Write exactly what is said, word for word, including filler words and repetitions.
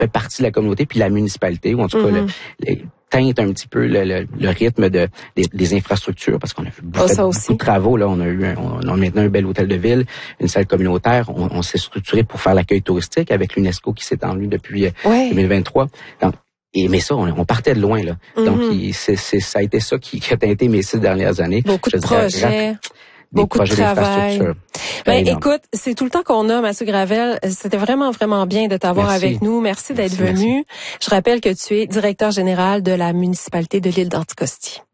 fait partie de la communauté, puis la municipalité, ou en tout mm-hmm. cas, le, les, teinte un petit peu le, le, le rythme de des, des infrastructures, parce qu'on a fait, oh, fait beaucoup de travaux. Là, on a eu un, on a maintenant un bel hôtel de ville, une salle communautaire. On, on s'est structuré pour faire l'accueil touristique avec l'UNESCO qui s'est étendu depuis ouais. deux mille vingt-trois. Donc, et mais ça, on, on partait de loin là. Mm-hmm. Donc, il, c'est, c'est, ça a été ça qui, qui a teinté mes six dernières années. Beaucoup Je de dirais, projets. Rap- Beaucoup de travail. Ben, écoute, c'est tout le temps qu'on a, Mathieu Gravel. C'était vraiment, vraiment bien de t'avoir Merci. avec nous. Merci d'être merci, venu. Merci. Je rappelle que tu es directeur général de la municipalité de l'île d'Anticosti.